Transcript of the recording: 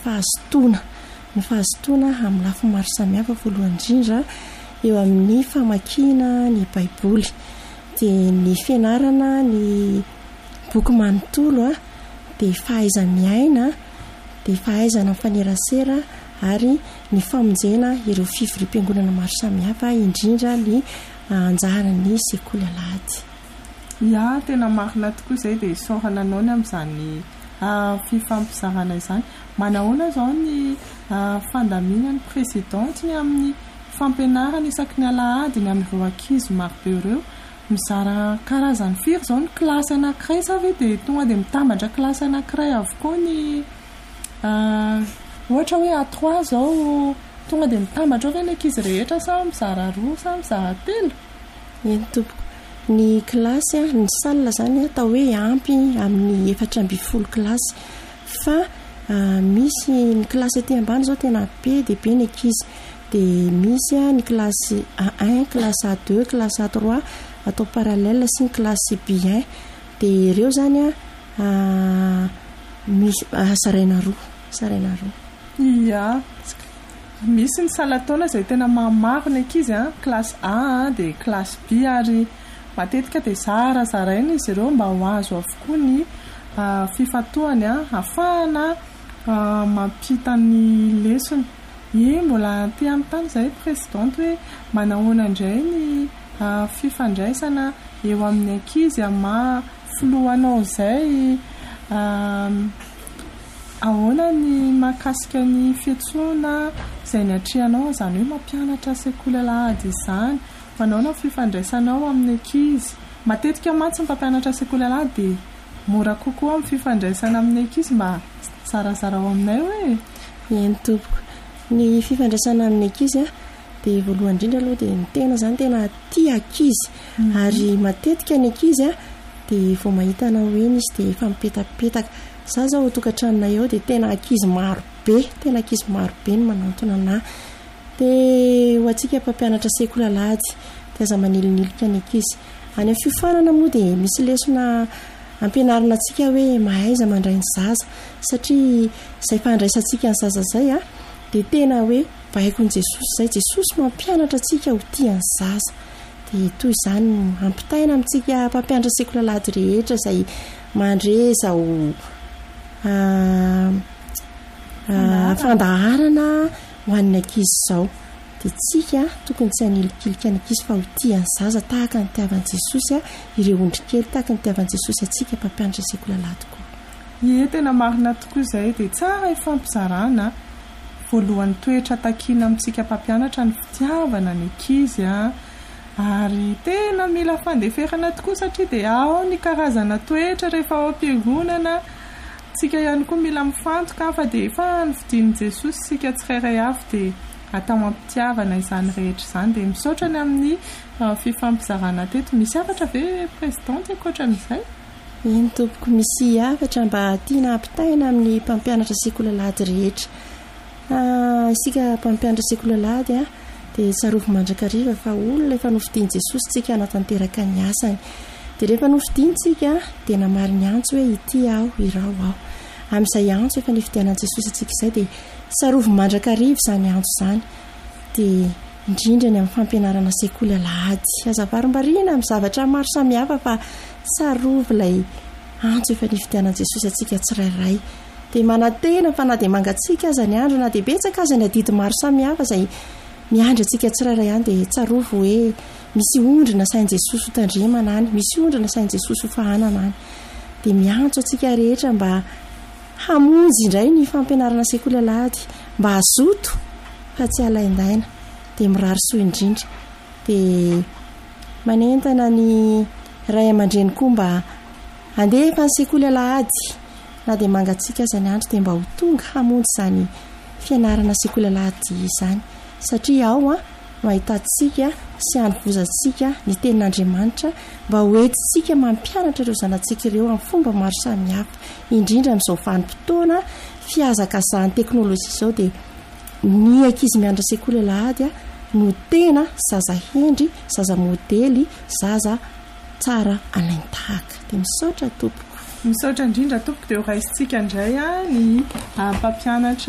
fahazotoana amin'ny lafy maro samihafa voalohany indrindra eo amin'ny famakiana ny baiboly dia ny fianarana ny boky manontolo dia fahaizana miaina dia fahaizana mifanerasera ary ny famonjena ireo fivorim-piangonana maro samihafa indrindra ny anjaran'ny sekoly alahady. Ia, tena marina tokoa izay dia isaorana anao ny amin'izany fifampizarana izany. Manahoana izao ny fandaminan'ny presidenty amin'ny fampianarana isaky ny alahady ny amin'ireo ankizy marobe ireo mizara karazany firy izao ny kilasy anankiray sa ve dia tonga dia mitambatra kilasy anankiray avokoa ny ohatra hoe A3 izao tonga dia mitambatra hoe ny ankizy rehetra sa mizara 2 sa mizara 3? Eny tompoko, ny kilasy ny salle izany atao hoe ampy amin'ny 420 kilasy fa misy ny kilasy aty ambany izao tena be dia be ny ankizy dia misy ny kilasy A1, kilasy A2, kilasy A3 atao parallèle sy ny kilasy B1 dia ireo zany misy saraina roa. Ia, misy ny salataona izay tena mamaro ny ankizy kilasy A dia kilasy B ary matetika dia zaraina izy ireo mba ho azo avokoa ny fifatohany ahafahana mampita ny lesona. Mbola aty amin'ny tany izay presidenty hoe manahoana indray ny fifandraisana eo amin'ny ankizy filohanao izay ahoana ny mahakasika ny fiantsoana izay ny atrehanao izany hoe mampianatra sekoly alahady izany. Manahoana fifandraisanao amin'ny ankizy? Matetika mantsy ny mpampianatra sekoly alahady dia mora kokoa amin'ny fifandraisana amin'ny ankizy mba zarazara ao aminay hoe. Eny tompoko, ny fifandraisana amin'ny ankizy dia voalohany indrindra aloha dia ny tena zany tena tia ankizy ary matetika ny ankizy dia vao mahitana hoe nisy dia efa mipetapetaka. Za zao tokantranonay eo dia tena ankizy maro be ny manantona anahy. Dia ho antsika mpampianatra sekoly alahady dia aza manilonilika ny ankizy. Any amin'ny fiofanana moa dia misy lesona ampianarina antsika hoe mahaiza mandray ny zaza satria izay fandraisantsika ny zaza izay dia tena hoe baikon' Jesosy izay. Jesosy mampianatra antsika ho tia ny zaza dia toy izany ampitaina amintsika mpampianatra sekoly alahady rehetra izay mandreza ho fandaharana ho an'ny ankizy izao. Dia tsika tokony tsy hanilikilika ny ankizy fa ho tia ny zaza tahaka ny tiavan'i Jesosy ireo ondrikely tahaka ny tiavan'i Jesosy atsika mpampianatra sekoly alahady koa. Ie, tena marina tokoa izay dia tsara ifampizarana voalohany toetra takiana amintsika mpampianatra ny fitiavana ny ankizy ary tena mila fandeferana tokoa satria dia ao ny karazana toetra rehefa ao am-piangonana. Tsika ihany koa mila mifantoka fa dia efa nividian'i Jesosy sika tsirairay avy dia atao ampitiavana izany rehetra izany. Dia misaotra ny amin'ny fifampizarana teto. Misy hafatra ve presidenty ankoatran'izay? Eny tompoko, misy hafatra mba tiana ampitaina amin'ny mpampianatra sekoly alahady rehetra. Isika mpampianatra sekoly alahady dia tsarovo mandrakariva fa olona efa novidian'i Jesosy tsika hanatanteraka ny asany. Dia rehefa novidiantsika dia namary ny antso hoe ity aho irao aho. Amin'izay antso efa nividianan'i Jesosy atsika izay dia tsarovo mandrakariva izany antso izany. Dia indrindra ny amin'ny fampianarana sekoly alahady azavarim-bariana amin'ny zavatra maro samihafa fa tsarovo ilay antso efa nividianan'i Jesosy atsika tsirairay. Dia manantena fa na dia mangatsika aza ny andro na dia betsaka aza ny adidy maro samihafa izay miandry antsika tsirairay ihany dia tsarovo hoe misy ondrina sain'i Jesosy ho tandremana any, misy ondrina sain'i Jesosy ho fahanana any. Dia miantso antsika rehetra mba hamonjy indray ny fampianarana sekoly alahady, mba hazoto fa tsy alaindaina dia mirary soa indrindra. Dia manentana ny ray aman-dreny koa mba handefa ny sekoly alahady na dia mangatsika aza ny andro dia mba ho tonga hamonjy izany fianarana sekoly alahady izany satria ao no ahitantsika sy hanovozantsika ny tenin'Andriamanitra mba ho entintsika mampianatra ireo zanantsika ireo amin'ny fomba maro samihafa indrindra amin'izao vanim-potoana fiazakazahany teknôlôjia izao. Dia ny ankizy mianatra sekoly alahady no tena zaza hendry, zaza modely, zaza tsara anaintahaka. Dia misaotra tompoko. Misaotra indrindra tompoko dia ho raisintsika indray ny mpampianatra